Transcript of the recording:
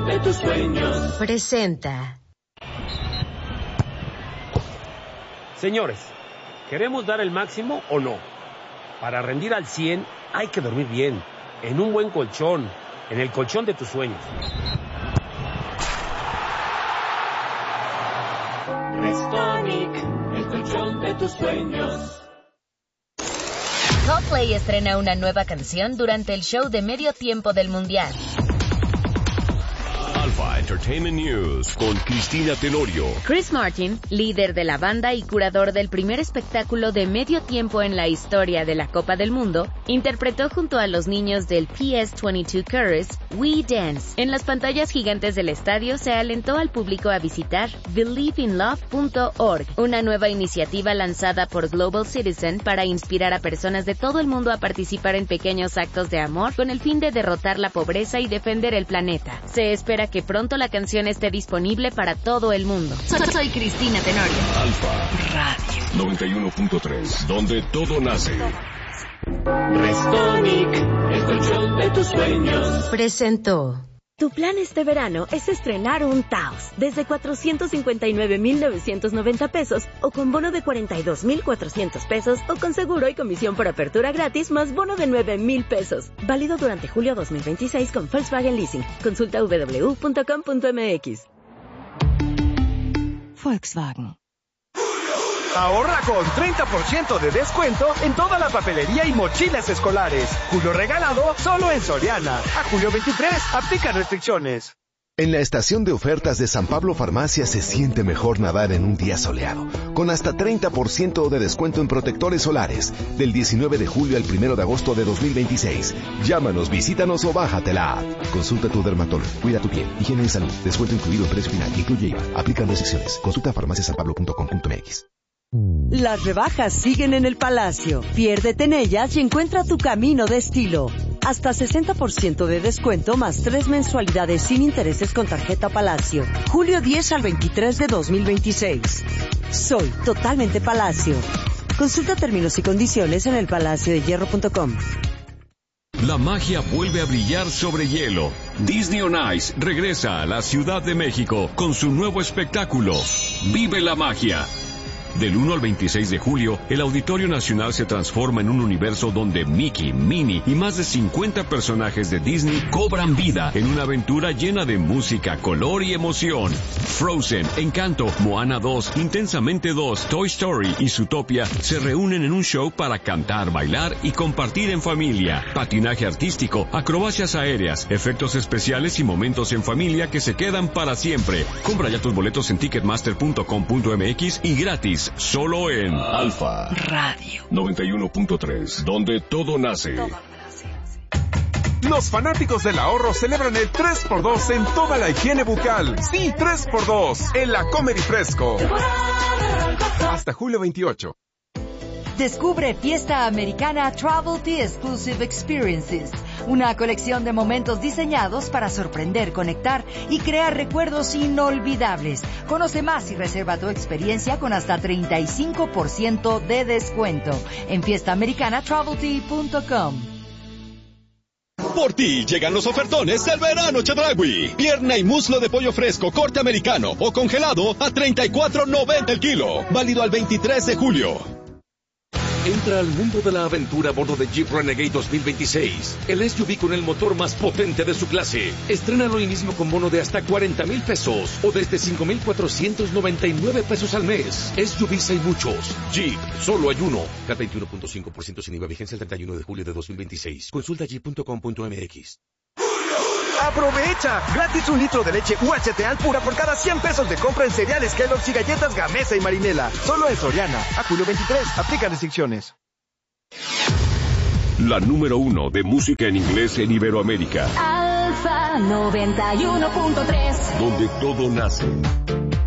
colchón de tus sueños. Presenta. Señores, ¿queremos dar el máximo o no? Para rendir al 100 hay que dormir bien, en un buen colchón, en el colchón de tus sueños. Restonic, el colchón de tus sueños. Coldplay estrena una nueva canción durante el show de medio tiempo del Mundial. Alpha Entertainment News con Cristina Tenorio. Chris Martin, líder de la banda y curador del primer espectáculo de medio tiempo en la historia de la Copa del Mundo, interpretó junto a los niños del PS22 Chorus We Dance. En las pantallas gigantes del estadio se alentó al público a visitar believeinlove.org, una nueva iniciativa lanzada por Global Citizen para inspirar a personas de todo el mundo a participar en pequeños actos de amor con el fin de derrotar la pobreza y defender el planeta. Se espera que pronto la canción esté disponible para todo el mundo. Soy Cristina Tenorio. Alfa Radio 91.3, donde todo nace. Restonic, el colchón de tus sueños. Presentó. Tu plan este verano es estrenar un Taos desde 459,990 pesos o con bono de 42,400 pesos o con seguro y comisión por apertura gratis más bono de 9,000 pesos. Válido durante julio 2026 con Volkswagen Leasing. Consulta www.com.mx. Volkswagen. Ahorra con 30% de descuento en toda la papelería y mochilas escolares. Julio regalado solo en Soriana. A julio 23, aplica restricciones. En la estación de ofertas de San Pablo Farmacia se siente mejor nadar en un día soleado, con hasta 30% de descuento en protectores solares, del 19 de julio al 1 de agosto de 2026. Llámanos, visítanos o bájate la app. Consulta a tu dermatólogo, cuida tu piel, higiene y salud, descuento incluido en precio final, incluye IVA, aplican restricciones. Consulta farmaciasanpablo.com.mx. Las rebajas siguen en el Palacio. Piérdete en ellas y encuentra tu camino de estilo. Hasta 60% de descuento más 3 mensualidades sin intereses con tarjeta Palacio. Julio 10 al 23 de 2026. Soy totalmente Palacio. Consulta términos y condiciones en elpalaciodehierro.com. La magia vuelve a brillar sobre hielo. Disney on Ice regresa a la Ciudad de México con su nuevo espectáculo. Vive la magia. Del 1 al 26 de julio, el Auditorio Nacional se transforma en un universo donde Mickey, Minnie y más de 50 personajes de Disney cobran vida en una aventura llena de música, color y emoción. Frozen, Encanto, Moana 2, Intensamente 2, Toy Story y Zootopia se reúnen en un show para cantar, bailar y compartir en familia. Patinaje artístico, acrobacias aéreas, efectos especiales y momentos en familia que se quedan para siempre. Compra ya tus boletos en ticketmaster.com.mx y gratis. Solo en Alfa Radio 91.3, donde todo nace. Los fanáticos del ahorro celebran el 3x2 en toda la higiene bucal. Sí, 3x2 en la Comer y Fresco. Hasta julio 28. Descubre Fiesta Americana Travel Tea Exclusive Experiences, una colección de momentos diseñados para sorprender, conectar y crear recuerdos inolvidables. Conoce más y reserva tu experiencia con hasta 35% de descuento en fiestaamericanatraveltea.com. Por ti llegan los ofertones del verano Chedraui. Pierna y muslo de pollo fresco, corte americano o congelado a $34.90 el kilo. Válido al 23 de julio. Entra al mundo de la aventura a bordo de Jeep Renegade 2026. El SUV con el motor más potente de su clase. Estrénalo hoy mismo con bono de hasta 40,000 pesos o desde 5,499 pesos al mes. SUVs hay muchos. Jeep, solo hay uno. CAT 21.5% sin IVA, vigencia el 31 de julio de 2026. Consulta jeep.com.mx. ¡Aprovecha! Gratis 1 litro de leche UHT Alpura por cada 100 pesos de compra en cereales Kellogg's y galletas Gamesa y Marinela. Solo en Soriana. A julio 23. Aplica restricciones. La número 1 de música en inglés en Iberoamérica. Alfa 91.3. Donde todo nace.